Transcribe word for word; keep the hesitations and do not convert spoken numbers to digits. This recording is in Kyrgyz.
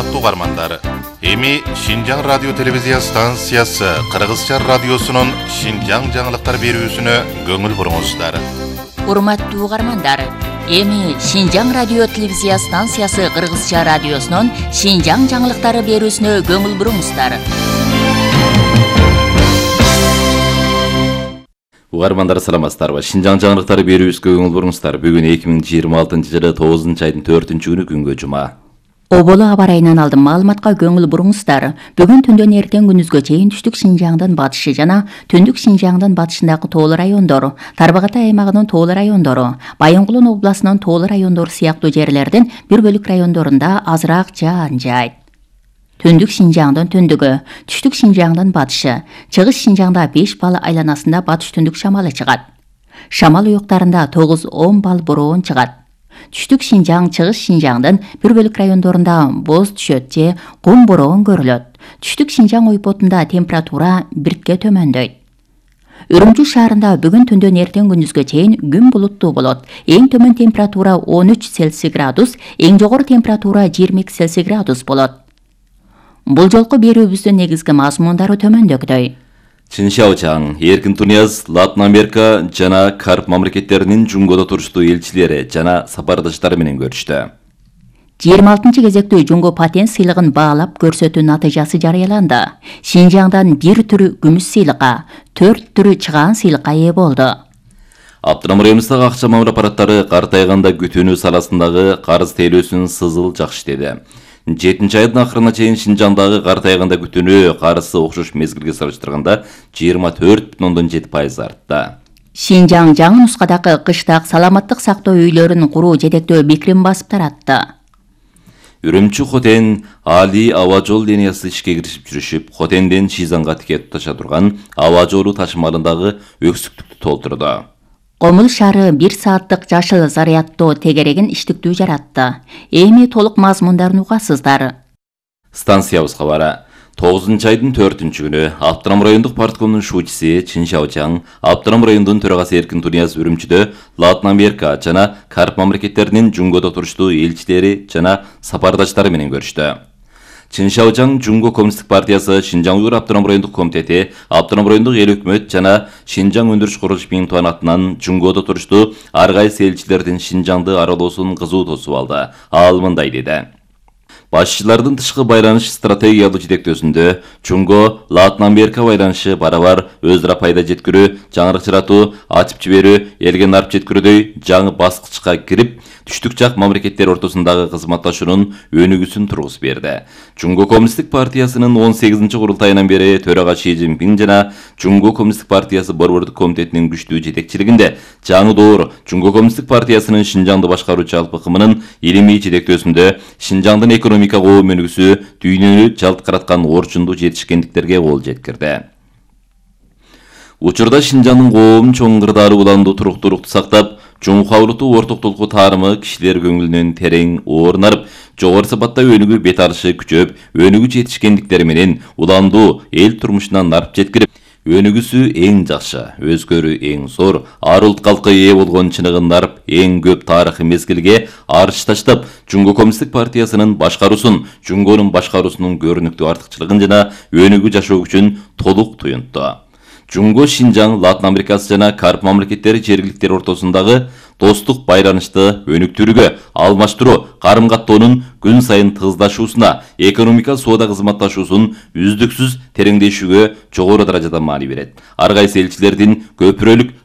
Урматтуу угармандар, эми Шинжаң радио телевизия станциясы Кыргызча радиосунун Шинжаң жаңылыктар берүүсүнө көңүл буруңуздар. Урматтуу угармандар, эми Шинжаң радио телевизия станциясы Кыргызча радиосунун Шинжаң жаңылыктары берүүсүнө көңүл буруңуздар. Угармандар саламатсыздарбы? Шинжаң жаңылыктары берүүбүзгө көңүл буруңуздар. Бүгүн эки миң жыйырма алтынчы жылы тогузунчу айдын төртүнчү күнү күнгө жума. Оболу аба райынан алдын маалыматка көңүл буруңуздар. Бүгүн түндөн эртең күнүзгө чейин түштүк Шинжаңдын батышы жана түндүк Шинжаңдын батышындагы тоолуу райондор, Тарбагатай аймагынын тоолуу райондору, Байонгулун областынын тоолуу райондору сыяктуу жерлердин бир бөлүк райондорунда азыраак жаан жаайт. Түндүк Шинжаңдын түндүгү, түштүк Шинжаңдын батышы, чыгыш Шинжаңда беш балл айланасында батыш түндүк шамалы чыгат. Шамал уюктарында тогуз он балл бороон чыгат. Түштүк Шинжаң, чыгыш Шинжаңдын бир бөлүк райондорунда боз түшөт же кум бороон көрүлөт. Түштүк Шинжаң ойпотунда температура бирге төмөндөйт. Үрүмчү шаарында бүгүн түндөн эртең күндүзгө чейин күн булуттуу болот. Эң төмөн температура он үч Цельсий градус, эң жогору температура жыйырма эки Цельсий градус болот. Бул жолку берүүбүздүн негизги мазмундары төмөндөгдөй. Чин Шаочаң, Эркин Тунияз, Латын Америка жана Карп мамлекеттеринин Жунгодо туруштуу элчилери жана сапардаштары менен көрүштү. жыйырма алтынчы кезектүү Жунго патент сыйлыгын баалап көрсөтүү натыйжасы жарыяланды. Шинжаңдан бир түрү күмүш сыйлыкка, төрт түрү чыгаан сыйлыкка ээ болду. Абдрам районундагы акча мамыр аппараттары картайганда күтүүнү саласындагы карыз тейлөөсүн сызыл жакшы деди. жетинчи айдын акырына чейин Шинжаңдагы картайганда күтүүнү карызы окшош мезгилге салыштырганда жыйырма төрт бүтүн ондон жети пайыз артты. Шинжаң жаңы нускадагы кыштак саламаттык сактоо үйлөрүн куруу жетектөө бекирин басып таратты. Үрүмчү Хотен Али аба жол линиясы ишке киришип жүрүшүп, Хотенден Шизанга тике туташа турган аба жолу ташымалындагы өксүктүктү толтурду. Комул шаары бир сааттык жашыл зарядтоо тегерегин иштиктүү жаратты. Эми толук мазмундарын угасыздар. Станциябыз кабары. тогузунчу айдын төртүнчү күнү Абдрам райондук парткомдун шуучусы Чин Шаочаң, Абдрам райондун төрагасы Эркин Тунияз Үрүмчүдө Латын Америка жана Карп мамлекеттеринин Жунгодо туруштуу элчилери жана сапардаштары менен көрүштү. Чин Шаочаң Жунго коммунисттик партиясы, Шинжаң Уйгур Абдрам райондук комитети, Абдрам райондук эл өкмөт жана Шинжаң өндүрүш курулуш миңтуан атынан Жунгодо туруштуу ар кайсы элчилердин Шинжаңды аралоосун кызуу тосуп алды. Ал мындай деди. Башчылардын тышкы байланыш стратегиялуу жетектөөсүндө Жунго Латын Америка байланышы барабар өз ара пайда жеткирүү, жаңырык жаратуу, ачып жиберүү, элге нарп жеткирүүдөй жаңы баскычка кирип, түштүк жак мамлекеттер ортосундагы кызматташуунун өнүгүүсүн тургузуп берди. Жунго коммунисттик партиясынын он сегизинчи курултайынан бери төрага Ши Цзиньпин жана Жунго коммунисттик партиясы борбордук комитетинин күчтүү жетекчилигинде жаңы доор Жунго коммунисттик партиясынын Шинжаңды башкаруучу алпы кымынын илимий жетектөөсүндө Шинжаңдын экономика коом өнүгүүсү дүйнөнү жалт караткан орчундуу жетишкендиктерге кол жеткирди. Учурда Шинжаңдын коом чоң кырдаары уландуу туруктуулукту сактап, Жумхалыктуу ортоктулуку таарымы кишилер көңүлүнөн терең орун алып, жогору сапатта өнүгүү бет алышы күчөп, өнүгүү жетишкендиктери менен уландуу эл турмушуна нарп жеткирип, өнүгүүсү эң жакшы, өзгөрүү эң зор, ар улт калкы ээ болгон чыныгын нарп эң көп тарыхый мезгилге арыш таштап, Жунго коммунисттик партиясынын башкаруусун, Жунгонун башкаруусунун көрүнүктүү артыкчылыгын жана өнүгүү жашоо күчүн толук туюнтту. Жунго, Шинжаң, Латын Америкасы жана Карп мамлекеттери жергиликтер ортосундагы достук байланышты өнүктүрүүгө, алмаштыруу, карым-каттоонун күн сайын тыгыздашуусуна, экономика соода кызматташуусун үздүксүз тереңдешүүгө жогору даражада маани берет. Ар кайсы элчилердин көпүрөлүк